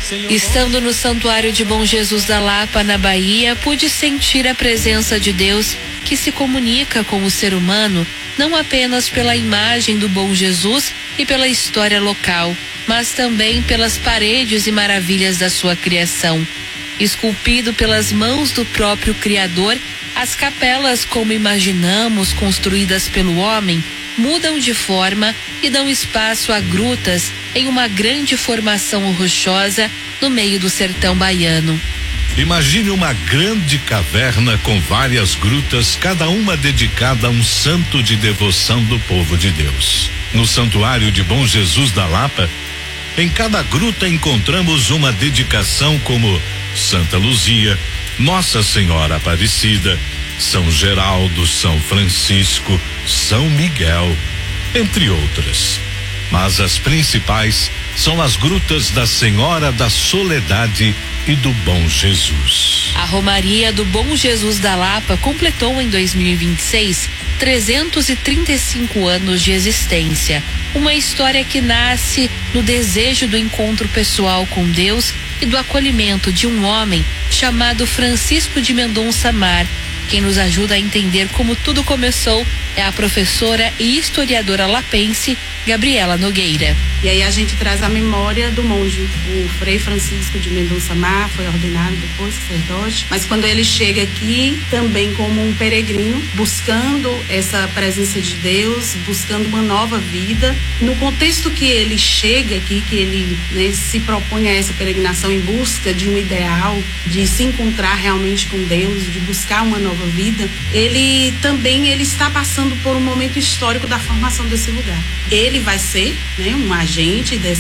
Estando no Santuário de Bom Jesus da Lapa, na Bahia, pude sentir a presença de Deus que se comunica com o ser humano, não apenas pela imagem do Bom Jesus e pela história local, mas também pelas paredes e maravilhas da sua criação. Esculpido pelas mãos do próprio Criador, as capelas, como imaginamos, construídas pelo homem, mudam de forma e dão espaço a grutas em uma grande formação rochosa no meio do sertão baiano. Imagine uma grande caverna com várias grutas, cada uma dedicada a um santo de devoção do povo de Deus. No Santuário de Bom Jesus da Lapa, em cada gruta encontramos uma dedicação como Santa Luzia, Nossa Senhora Aparecida, São Geraldo, São Francisco, São Miguel, entre outras. Mas as principais são as grutas da Senhora da Soledade e do Bom Jesus. A Romaria do Bom Jesus da Lapa completou em 2026 335 anos de existência. Uma história que nasce no desejo do encontro pessoal com Deus e do acolhimento de um homem chamado Francisco de Mendonça Mar. Quem nos ajuda a entender como tudo começou é a professora e historiadora lapense Gabriela Nogueira. E aí a gente traz a memória do monge, o Frei Francisco de Mendonça Mar, foi ordenado depois sacerdote, mas quando ele chega aqui também como um peregrino, buscando essa presença de Deus, buscando uma nova vida, no contexto que ele chega aqui, que ele, né, se propõe a essa peregrinação em busca de um ideal, de se encontrar realmente com Deus, de buscar uma nova vida, ele está passando por um momento histórico da formação desse lugar. Ele vai ser, né, um agente